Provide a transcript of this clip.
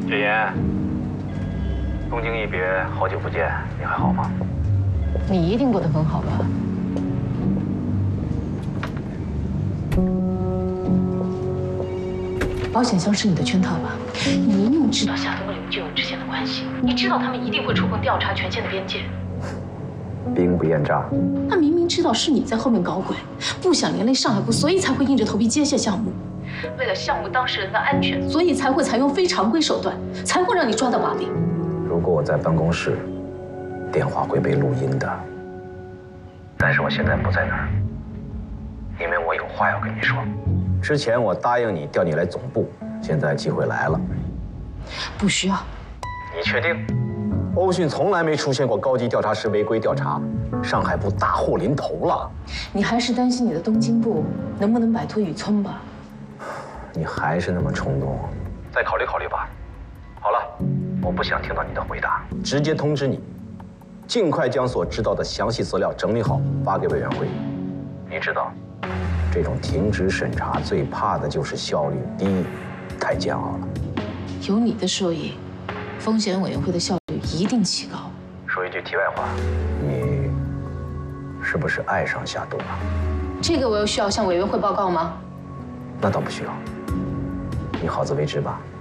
雪妍，东京一别，好久不见，你还好吗？ 你一定过得很好吧？保险箱是你的圈套吧？你明明知道夏东林就有之间的关系，你知道他们一定会触碰调查权限的边界。 兵不厌诈。 他明明知道是你在后面搞鬼，不想连累上海部，所以才会硬着头皮接下项目。为了项目当事人的安全，所以才会采用非常规手段，才会让你抓到把柄。 如果我在办公室，电话会被录音的。但是我现在不在那儿，因为我有话要跟你说。之前我答应你调你来总部，现在机会来了。 不需要。 你确定？欧迅从来没出现过高级调查师违规调查，上海部大祸临头了。 你还是担心你的东京部能不能摆脱雨村吧？ 你还是那么冲动，再考虑考虑吧。好了，我不想听到你的回答，直接通知你，尽快将所知道的详细资料整理好，发给委员会。你知道，这种停职审查最怕的就是效率低，太煎熬了。 有你的授意，风险委员会的效率一定提高。 说一句题外话，你是不是爱上夏冬了？ 这个我有需要向委员会报告吗？ 那倒不需要，你好自为之吧。